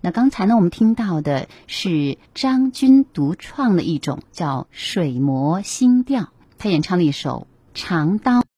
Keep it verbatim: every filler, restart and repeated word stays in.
那刚才呢，我们听到的是张军独创的一种叫水磨新调，他演唱了一首《长刀》。